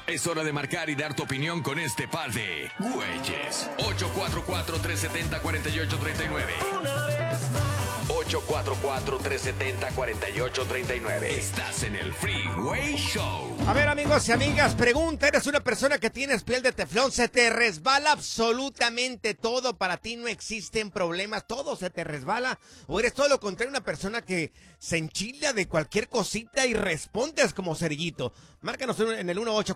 Es hora de marcar y dar tu opinión con este par de güeyes. 844-370-4839. 844-370-4839. Estás en el Freeway Show. A ver, amigos y amigas, pregunta, ¿eres una persona que tienes piel de teflón? ¿Se te resbala absolutamente todo? ¿Para ti no existen problemas? ¿Todo se te resbala? ¿O eres todo lo contrario, una persona que se enchila de cualquier cosita y respondes como cerillito? Márcanos en el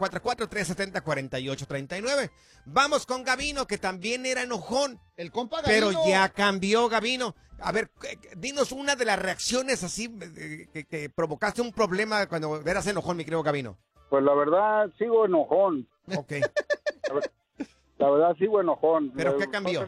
1844-370-4839. Vamos con Gavino, que también era enojón. El compa Gavino. Pero ya cambió, Gavino. A ver, dinos una de las reacciones así que provocaste un problema cuando eras enojón, mi querido Gavino. Pues la verdad, sigo enojón. Ok. La verdad, sigo enojón. ¿Pero qué cambió?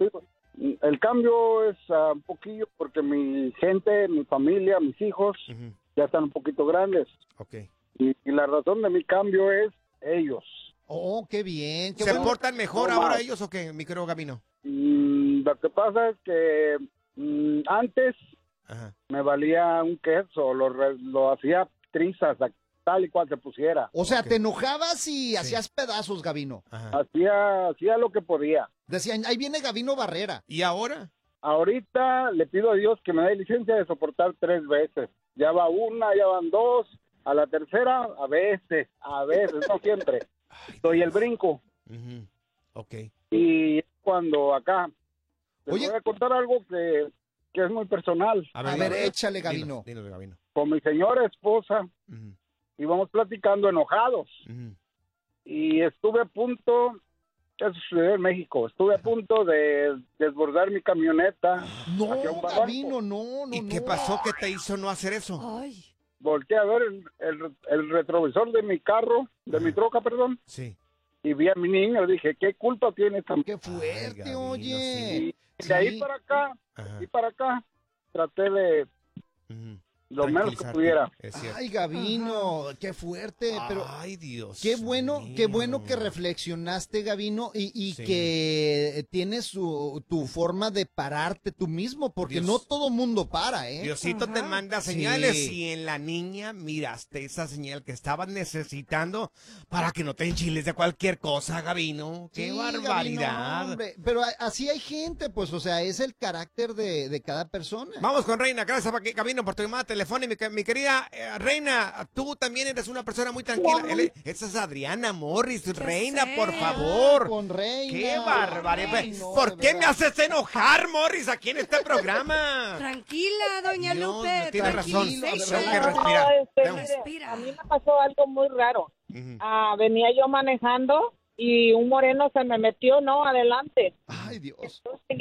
El cambio es un poquillo porque mi gente, mi familia, mis hijos ya están un poquito grandes. Ok. Y la razón de mi cambio es ellos. Oh, qué bien. Qué ¿Se bueno. portan mejor No ahora más. ellos o qué, mi querido Gavino? Lo que pasa es que antes Ajá. me valía un queso, lo hacía trizas, tal y cual se pusiera. O sea, Ok. te enojabas y hacías pedazos, Gavino. Ajá. Hacía lo que podía. Decían, ahí viene Gavino Barrera. ¿Y ahora? Ahorita le pido a Dios que me dé licencia de soportar 3 veces. Ya va una, ya van 2. A la tercera, a veces, no siempre. Doy el brinco. Ujú. Ok. Y cuando acá, les Oye. voy a contar algo que es muy personal. A ver, échale, Gavino. Dinos, Gavino. Con mi señora esposa Ujú. íbamos platicando enojados. Ujú. Y estuve a punto, eso sucedió en México, estuve a punto de desbordar mi camioneta. No, hacia un barranco. Gavino, no. ¿Y qué pasó que te hizo no hacer eso? Ay, Volteé a ver el retrovisor de mi carro, de mi troca, perdón, Sí. y vi a mi niño. Dije, ¿qué culpa tiene esta Qué fuerte, Gavino, oye. Y de ahí Sí. para acá, Ajá. y para acá, traté de Ujú. lo menos que Tranquilizarte, pudiera. Es cierto. Ay, Gavino, qué fuerte, pero Ay, Dios qué bueno mío. que reflexionaste, Gavino, y Sí. que tienes tu forma de pararte tú mismo, porque Dios. no todo mundo para, ¿eh? Diosito te Ajá. manda señales Sí. y en la niña miraste esa señal que estabas necesitando para que no te enchiles de cualquier cosa, Gavino. ¡Qué Sí, barbaridad! Gavino, hombre, pero así hay gente, pues, o sea, es el carácter de cada persona. Vamos con Reina, gracias Gavino por tu llamada telefónica. Mi querida Reina, tú también eres una persona muy tranquila. Esa es Adriana Morris. Reina, sé. por favor. Con Reina. ¡Qué barbaridad! Ay, no, ¿Por de qué me verdad. haces enojar, Morris, aquí en este programa? tranquila, doña Dios, Lupe. no tiene razón. tranquilízese. Tengo que respirar. Mire, Respira. a mí me pasó algo muy raro. Ujú. Venía yo manejando y un moreno se me metió, ¿no? Adelante. Ay, Dios. Entonces